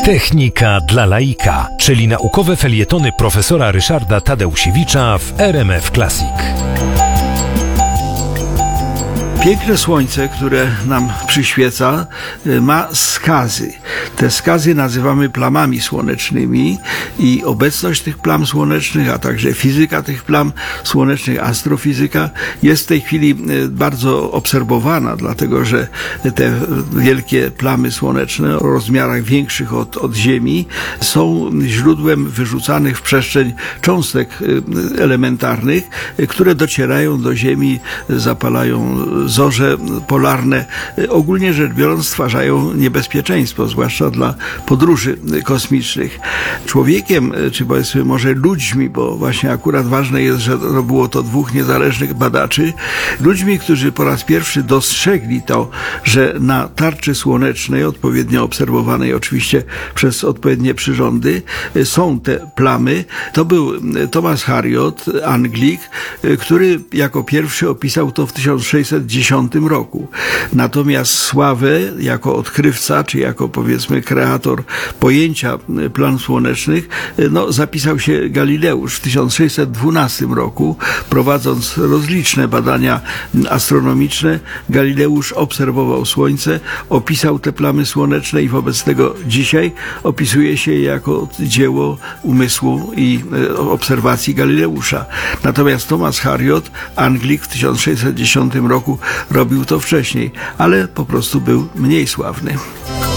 Technika dla laika, czyli naukowe felietony profesora Ryszarda Tadeusiewicza w RMF Classic. Piękne słońce, które nam przyświeca, ma skazy. Te skazy nazywamy plamami słonecznymi i obecność tych plam słonecznych, a także fizyka tych plam słonecznych, astrofizyka jest w tej chwili bardzo obserwowana, dlatego że te wielkie plamy słoneczne o rozmiarach większych od Ziemi są źródłem wyrzucanych w przestrzeń cząstek elementarnych, które docierają do Ziemi, zapalają zorze polarne, ogólnie rzecz biorąc stwarzają niebezpieczeństwo, zwłaszcza dla podróży kosmicznych. Człowiekiem, czy powiedzmy może ludźmi, bo właśnie akurat ważne jest, że było to dwóch niezależnych badaczy, ludźmi, którzy po raz pierwszy dostrzegli to, że na tarczy słonecznej, odpowiednio obserwowanej oczywiście przez odpowiednie przyrządy, są te plamy. To był Thomas Harriot, Anglik, który jako pierwszy opisał to w 1610 roku. Natomiast sławę jako odkrywca, czy jako powiedzmy kreator pojęcia plam słonecznych, zapisał się Galileusz w 1612 roku. Prowadząc rozliczne badania astronomiczne, Galileusz obserwował Słońce, opisał te plamy słoneczne i wobec tego dzisiaj opisuje się je jako dzieło umysłu i obserwacji Galileusza. Natomiast Thomas Harriot, Anglik, w 1610 roku robił to wcześniej, ale po prostu był mniej sławny.